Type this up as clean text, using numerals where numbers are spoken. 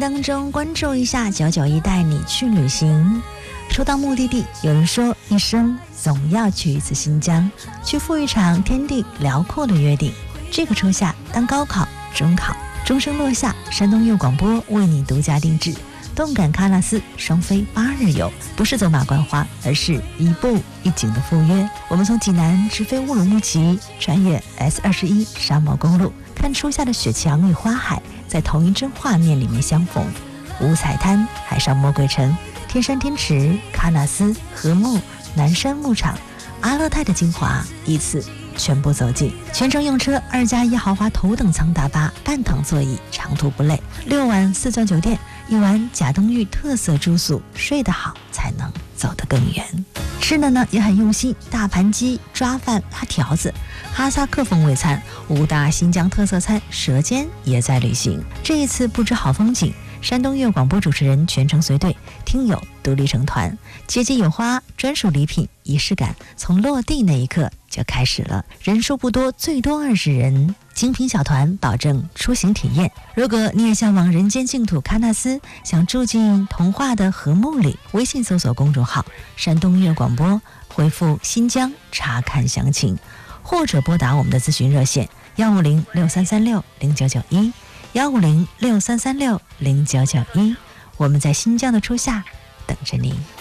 当中关注一下991带你去旅行。说到目的地，有人说一生总要去一次新疆，去赴一场天地辽阔的约定。这个初夏，当高考、中考钟声落下，山东幼广播为你独家定制动感喀纳斯双飞8日游，不是走马观花，而是一步一景的赴约。我们从济南直飞乌鲁木齐，穿越 S21沙漠公路，看初夏的雪墙与花海在同一帧画面里面相逢。五彩滩、海上魔鬼城、天山天池、喀纳斯、禾木、南山牧场、阿勒泰的精华，一次全部走进。全程用车2+1豪华头等舱大巴，半躺座椅，长途不累。6晚4钻酒店，1晚贾登峪特色住宿，睡得好才能走得更远。吃的呢也很用心，大盘鸡、抓饭、拉条子，哈萨克风味餐，5大新疆特色餐，舌尖也在旅行。这一次不止好风景，山东乐广播主持人全程随队，听友独立成团，节节有花，专属礼品，仪式感从落地那一刻就开始了。人数不多，最多20人，精品小团保证出行体验。如果你也向往人间净土喀纳斯，想住进童话的禾木里，微信搜索公众号山东乐广播，回复新疆查看详情，或者拨打我们的咨询热线15063360991 15063360991，我们在新疆的初夏等着你。